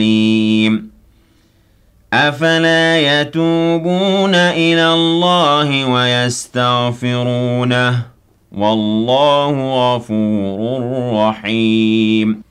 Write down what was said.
أفلا يتوبون إلى الله ويستغفرونه والله غفور رحيم